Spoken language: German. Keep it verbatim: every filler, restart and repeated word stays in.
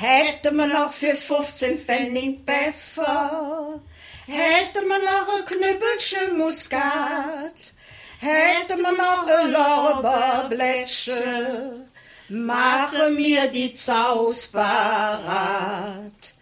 Hätte man noch für fünfzehn Pfennig Pfeffer, hätte man noch ein Knüppelchen Muskat, hätte man noch ein Lorbeerblättchen, mache mir die Zaus parat.